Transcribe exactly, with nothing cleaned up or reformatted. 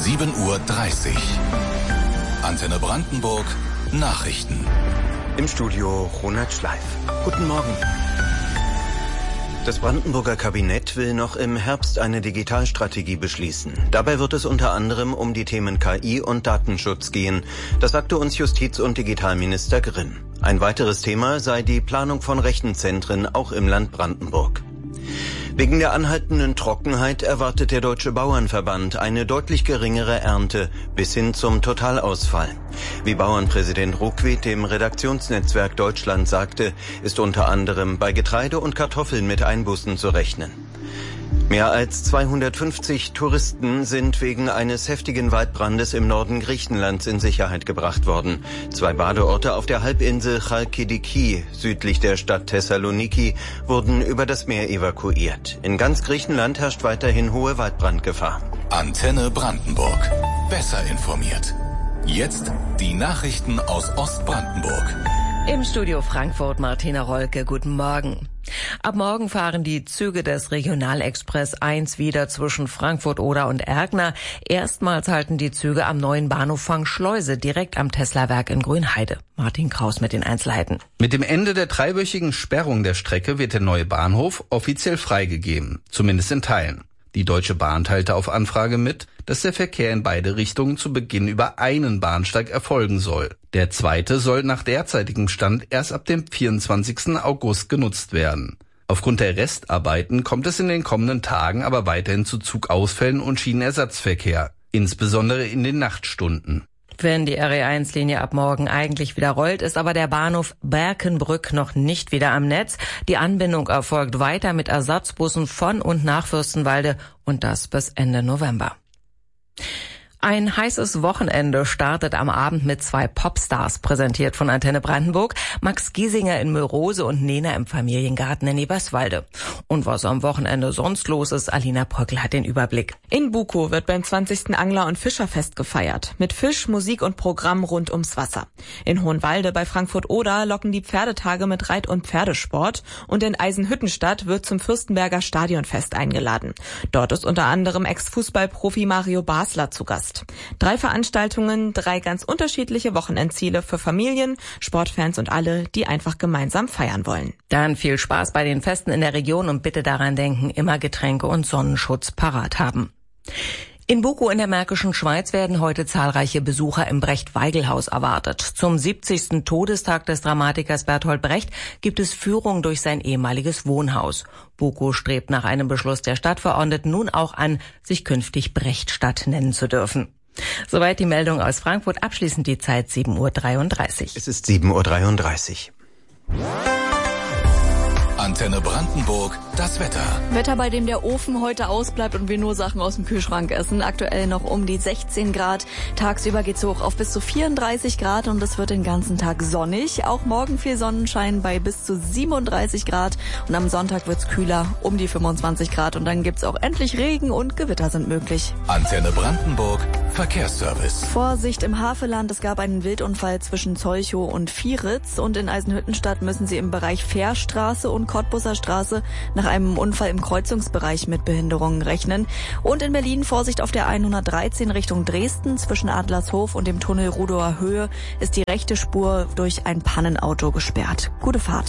sieben Uhr dreißig. Antenne Brandenburg, Nachrichten. Im Studio Ronald Schleif. Guten Morgen. Das Brandenburger Kabinett will noch im Herbst eine Digitalstrategie beschließen. Dabei wird es unter anderem um die Themen K I und Datenschutz gehen. Das sagte uns Justiz- und Digitalminister Grimm. Ein weiteres Thema sei die Planung von Rechenzentren, auch im Land Brandenburg. Wegen der anhaltenden Trockenheit erwartet der Deutsche Bauernverband eine deutlich geringere Ernte bis hin zum Totalausfall. Wie Bauernpräsident Ruckwied dem Redaktionsnetzwerk Deutschland sagte, ist unter anderem bei Getreide und Kartoffeln mit Einbußen zu rechnen. Mehr als zweihundertfünfzig Touristen sind wegen eines heftigen Waldbrandes im Norden Griechenlands in Sicherheit gebracht worden. Zwei Badeorte auf der Halbinsel Chalkidiki, südlich der Stadt Thessaloniki, wurden über das Meer evakuiert. In ganz Griechenland herrscht weiterhin hohe Waldbrandgefahr. Antenne Brandenburg. Besser informiert. Jetzt die Nachrichten aus Ostbrandenburg. Im Studio Frankfurt Martina Rolke, guten Morgen. Ab morgen fahren die Züge des Regionalexpress eins wieder zwischen Frankfurt-Oder und Erkner. Erstmals halten die Züge am neuen Bahnhof Fangschleuse direkt am Tesla-Werk in Grünheide. Martin Kraus mit den Einzelheiten. Mit dem Ende der dreiwöchigen Sperrung der Strecke wird der neue Bahnhof offiziell freigegeben, zumindest in Teilen. Die Deutsche Bahn teilte auf Anfrage mit, dass der Verkehr in beide Richtungen zu Beginn über einen Bahnsteig erfolgen soll. Der zweite soll nach derzeitigem Stand erst ab dem vierundzwanzigsten August genutzt werden. Aufgrund der Restarbeiten kommt es in den kommenden Tagen aber weiterhin zu Zugausfällen und Schienenersatzverkehr, insbesondere in den Nachtstunden. Wenn die R E eins Linie ab morgen eigentlich wieder rollt, ist aber der Bahnhof Berkenbrück noch nicht wieder am Netz. Die Anbindung erfolgt weiter mit Ersatzbussen von und nach Fürstenwalde und das bis Ende November. Ein heißes Wochenende startet am Abend mit zwei Popstars, präsentiert von Antenne Brandenburg. Max Giesinger in Mörose und Nena im Familiengarten in Eberswalde. Und was am Wochenende sonst los ist, Alina Bröckel hat den Überblick. In Bukow wird beim zwanzigsten Angler- und Fischerfest gefeiert. Mit Fisch, Musik und Programm rund ums Wasser. In Hohenwalde bei Frankfurt-Oder locken die Pferdetage mit Reit- und Pferdesport. Und in Eisenhüttenstadt wird zum Fürstenberger Stadionfest eingeladen. Dort ist unter anderem Ex-Fußballprofi Mario Basler zu Gast. Drei Veranstaltungen, drei ganz unterschiedliche Wochenendziele für Familien, Sportfans und alle, die einfach gemeinsam feiern wollen. Dann viel Spaß bei den Festen in der Region und bitte daran denken, immer Getränke und Sonnenschutz parat haben. In Bukow in der Märkischen Schweiz werden heute zahlreiche Besucher im Brecht-Weigel-Haus erwartet. Zum siebzigsten Todestag des Dramatikers Bertolt Brecht gibt es Führung durch sein ehemaliges Wohnhaus. Bukow strebt nach einem Beschluss der Stadtverordneten nun auch an, sich künftig Brechtstadt nennen zu dürfen. Soweit die Meldung aus Frankfurt. Abschließend die Zeit sieben Uhr dreiunddreißig. Es ist sieben Uhr dreiunddreißig. Antenne Brandenburg, das Wetter. Wetter, bei dem der Ofen heute ausbleibt und wir nur Sachen aus dem Kühlschrank essen. Aktuell noch um die sechzehn Grad. Tagsüber geht's hoch auf bis zu vierunddreißig Grad und es wird den ganzen Tag sonnig. Auch morgen viel Sonnenschein bei bis zu siebenunddreißig Grad. Und am Sonntag wird's kühler, um die fünfundzwanzig Grad. Und dann gibt's auch endlich Regen und Gewitter sind möglich. Antenne Brandenburg, Verkehrsservice. Vorsicht im Havelland. Es gab einen Wildunfall zwischen Zolchow und Vieritz. Und in Eisenhüttenstadt müssen Sie im Bereich Fährstraße und Cottbusser Straße nach einem Unfall im Kreuzungsbereich mit Behinderungen rechnen. Und in Berlin Vorsicht auf der hundertdreizehn Richtung Dresden. Zwischen Adlershof und dem Tunnel Rudower Höhe ist die rechte Spur durch ein Pannenauto gesperrt. Gute Fahrt.